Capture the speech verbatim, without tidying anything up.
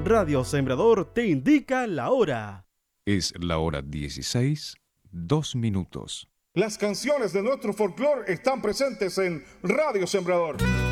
Radio Sembrador te indica la hora. Es la hora dieciséis, dos minutos. Las canciones de nuestro folclore están presentes en Radio Sembrador.